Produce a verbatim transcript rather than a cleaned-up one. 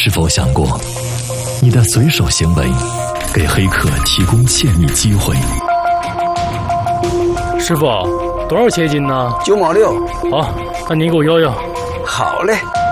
是否想过，你的随手行为给黑客提供泄密机会？ 师傅，多少钱一斤呢？ 九毛六。 好，那你给我摇摇。 好嘞。